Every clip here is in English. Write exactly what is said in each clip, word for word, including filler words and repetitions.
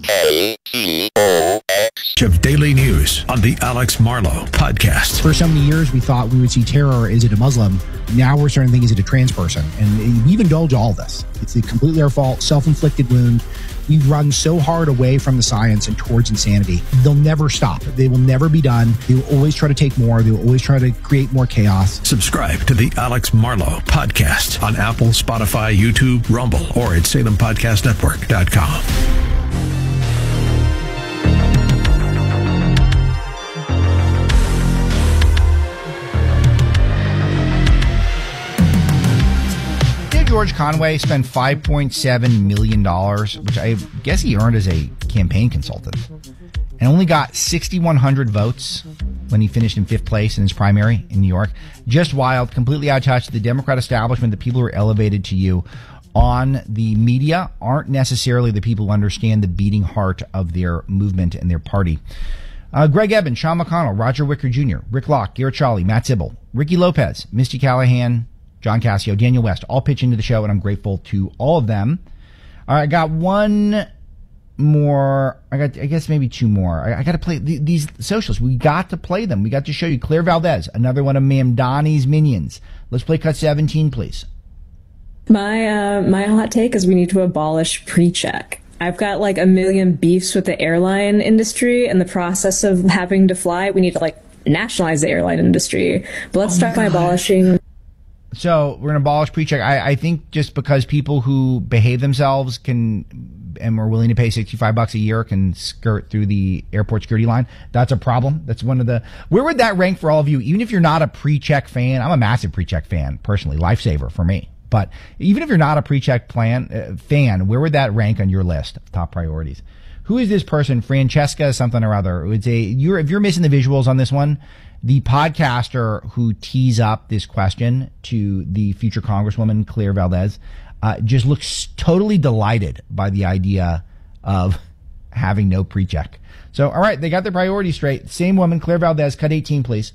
K T O X. Of daily news on the Alex Marlow podcast. For so many years, we thought we would see terror. Is it a Muslim? Now we're starting to think, is it a trans person? And we indulge all this. It's completely our fault, self-inflicted wound. We've run so hard away from the science and towards insanity. They'll never stop. They will never be done. They will always try to take more. They will always try to create more chaos. Subscribe to the Alex Marlow podcast on Apple, Spotify, YouTube, Rumble, or at Salem Podcast Network dot com. George Conway spent five point seven million dollars, which I guess he earned as a campaign consultant, and only got six thousand one hundred votes when he finished in fifth place in his primary in New York. Just wild, completely out of touch. The Democrat establishment, the people who are elevated to you on the media, aren't necessarily the people who understand the beating heart of their movement and their party. Uh, Greg Eben, Sean McConnell, Roger Wicker Junior, Rick Locke, Garrett Shawley, Matt Sybil, Ricky Lopez, Misty Callahan, John Cassio, Daniel West, all pitch into the show, and I'm grateful to all of them. All right, I got one more. I got, I guess, maybe two more. I, I got to play th- these socialists. We got to play them. We got to show you Claire Valdez, another one of Mamdani's minions. Let's play cut seventeen, please. My uh, my hot take is we need to abolish pre-check. I've got like a million beefs with the airline industry and the process of having to fly. We need to like nationalize the airline industry. But let's oh start by abolishing. So we're going to abolish pre-check. I, I think just because people who behave themselves can and are willing to pay sixty-five bucks a year can skirt through the airport security line, that's a problem. That's one of the, where would that rank for all of you? Even if you're not a pre-check fan, I'm a massive pre-check fan personally, lifesaver for me. But even if you're not a pre-check plan uh, fan, where would that rank on your list of top priorities? Who is this person? Francesca something or other. It's a, you're, if you're missing the visuals on this one, the podcaster who tees up this question to the future Congresswoman, Claire Valdez, uh, just looks totally delighted by the idea of having no pre-check. So, all right, they got their priorities straight. Same woman, Claire Valdez, cut eighteen, please.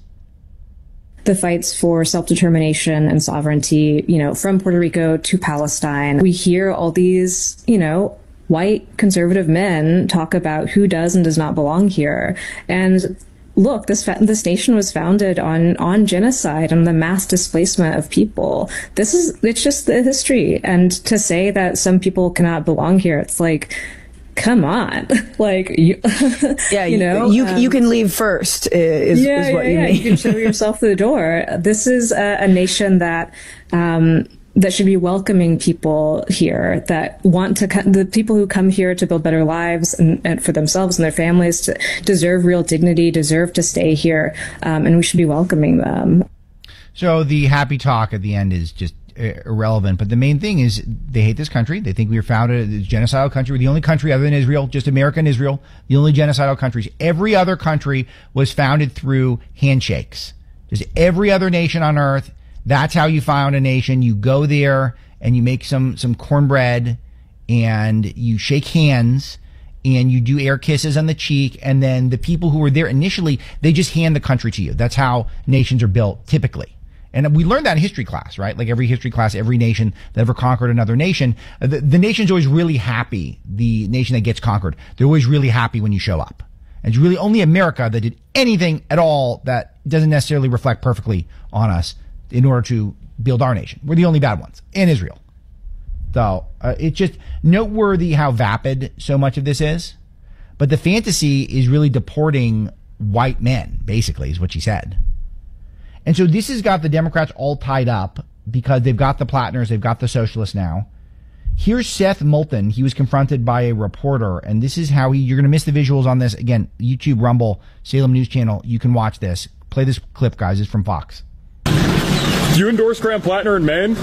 The fights for self-determination and sovereignty, you know, from Puerto Rico to Palestine. We hear all these, you know, white conservative men talk about who does and does not belong here. And look, this this nation was founded on on genocide and the mass displacement of people. This is it's just the history. And to say that some people cannot belong here, it's like, come on, like you, yeah, you know, you um, you can leave first. Is, yeah, is what yeah, you yeah. mean. You can show yourself through the door. This is a, a nation that. Um, that should be welcoming people here that want to, the people who come here to build better lives and, and for themselves and their families to deserve real dignity, deserve to stay here, um, and we should be welcoming them. So the happy talk at the end is just irrelevant, but the main thing is they hate this country. They think we were founded as a genocidal country. We're the only country other than Israel, just America and Israel, the only genocidal countries. Every other country was founded through handshakes. Just every other nation on earth. That's how you found a nation. You go there and you make some, some cornbread and you shake hands and you do air kisses on the cheek. And then the people who were there initially, they just hand the country to you. That's how nations are built typically. And we learned that in history class, right? Like every history class, every nation that ever conquered another nation, the, the nation's always really happy. The nation that gets conquered, they're always really happy when you show up. And it's really only America that did anything at all that doesn't necessarily reflect perfectly on us in order to build our nation. We're the only bad ones, and Israel. So uh, it's just noteworthy how vapid so much of this is. But the fantasy is really deporting white men, basically, is what she said. And so this has got the Democrats all tied up because they've got the Plattners, they've got the socialists now. Here's Seth Moulton. He was confronted by a reporter, and this is how he, you're going to miss the visuals on this. Again, YouTube, Rumble, Salem News Channel. You can watch this. Play this clip, guys. It's from Fox. Do you endorse Graham Plattner in Maine?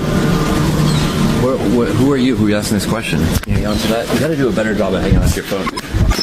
What, what, who are you? Who are you asking this question? Can you answer that? You got to do a better job at hanging on to your phone.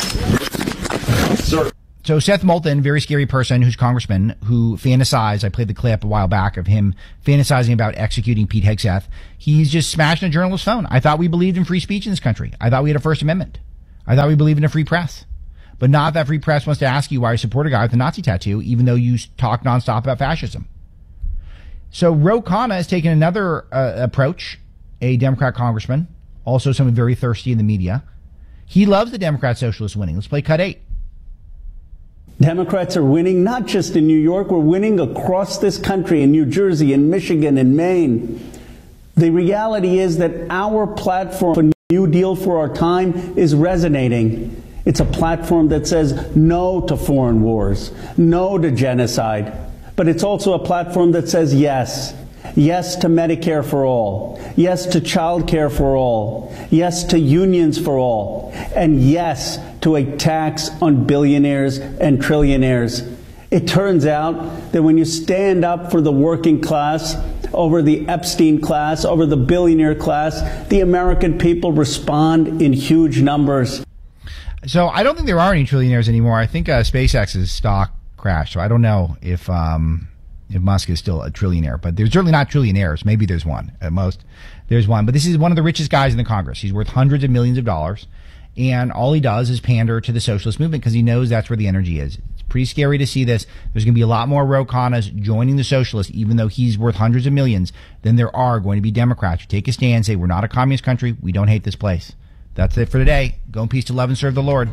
Sir. So Seth Moulton, very scary person who's congressman, who fantasized, I played the clip a while back of him fantasizing about executing Pete Hegseth. He's just smashing a journalist's phone. I thought we believed in free speech in this country. I thought we had a First Amendment. I thought we believed in a free press. But not that free press wants to ask you why you support a guy with a Nazi tattoo, even though you talk nonstop about fascism. So Ro Khanna has taken another uh, approach, a Democrat congressman, also someone very thirsty in the media. He loves the Democrat socialists winning. Let's play cut eight. Democrats are winning not just in New York, we're winning across this country, in New Jersey, in Michigan, in Maine. The reality is that our platform, a New Deal for our time, is resonating. It's a platform that says no to foreign wars, no to genocide. But it's also a platform that says yes. Yes to Medicare for all. Yes to child care for all. Yes to unions for all. And yes to a tax on billionaires and trillionaires. It turns out that when you stand up for the working class over the Epstein class, over the billionaire class, the American people respond in huge numbers. So I don't think there are any trillionaires anymore. I think uh, SpaceX's stock crashed. So I don't know if um, if Musk is still a trillionaire, but there's certainly not trillionaires. Maybe there's one at most. There's one, but this is one of the richest guys in the Congress. He's worth hundreds of millions of dollars, and all he does is pander to the socialist movement because he knows that's where the energy is. It's pretty scary to see this. There's going to be a lot more Ro Khannas joining the socialists, even though he's worth hundreds of millions, than there are going to be Democrats who take a stand and say, we're not a communist country. We don't hate this place. That's it for today. Go in peace to love and serve the Lord.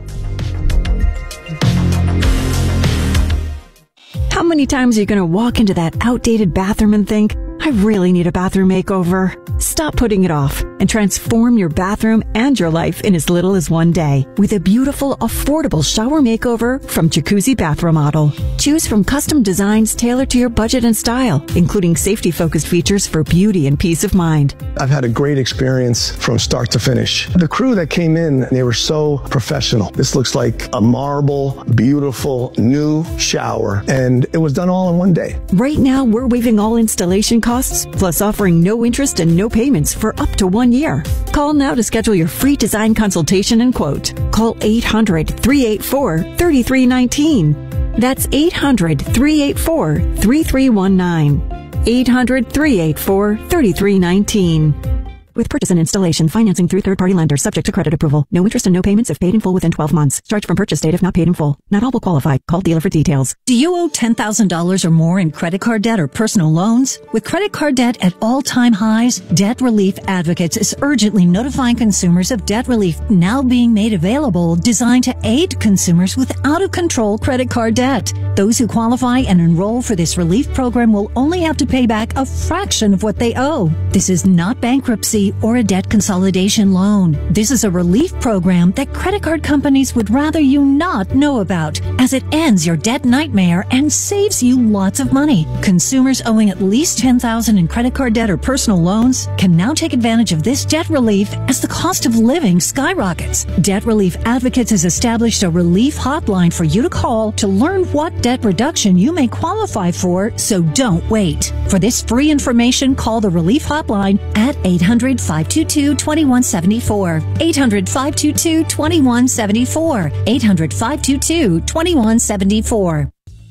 How many times are you going to walk into that outdated bathroom and think, I really need a bathroom makeover? Stop putting it off and transform your bathroom and your life in as little as one day with a beautiful, affordable shower makeover from Jacuzzi Bath Remodel. Choose from custom designs tailored to your budget and style, including safety-focused features for beauty and peace of mind. I've had a great experience from start to finish. The crew that came in, they were so professional. This looks like a marble, beautiful, new shower, and it was done all in one day. Right now, we're waiving all installation costs, plus offering no interest and no payments for up to one year. Call now to schedule your free design consultation and quote. Call eight hundred, three eight four, three three one nine. That's eight hundred, three eight four, three three one nine. eight hundred, three eight four, three three one nine. With purchase and installation, financing through third-party lenders subject to credit approval. No interest and no payments if paid in full within twelve months. Charge from purchase date if not paid in full. Not all will qualify. Call dealer for details. Do you owe ten thousand dollars or more in credit card debt or personal loans? With credit card debt at all-time highs, Debt Relief Advocates is urgently notifying consumers of debt relief now being made available, designed to aid consumers with out-of-control credit card debt. Those who qualify and enroll for this relief program will only have to pay back a fraction of what they owe. This is not bankruptcy or a debt consolidation loan. This is a relief program that credit card companies would rather you not know about, as it ends your debt nightmare and saves you lots of money. Consumers owing at least ten thousand dollars in credit card debt or personal loans can now take advantage of this debt relief as the cost of living skyrockets. Debt Relief Advocates has established a relief hotline for you to call to learn what debt reduction you may qualify for, so don't wait. For this free information, call the relief hotline at eight hundred, five two two, two one seven four. eight hundred, five two two, two one seven four. eight hundred, five two two, two one seven four.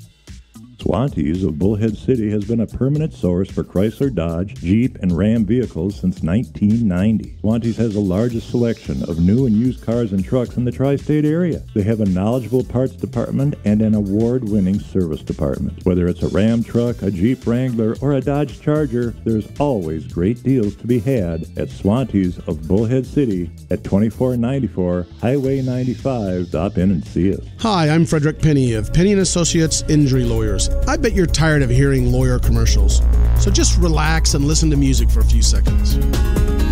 Swantees of Bullhead City has been a permanent source for Chrysler, Dodge, Jeep, and Ram vehicles since nineteen ninety. Swantees has the largest selection of new and used cars and trucks in the tri-state area. They have a knowledgeable parts department and an award-winning service department. Whether it's a Ram truck, a Jeep Wrangler, or a Dodge Charger, there's always great deals to be had at Swantees of Bullhead City at twenty-four ninety-four Highway ninety-five. Stop in and see us. Hi, I'm Frederick Penny of Penny and Associates Injury Lawyers. I bet you're tired of hearing lawyer commercials, so just relax and listen to music for a few seconds.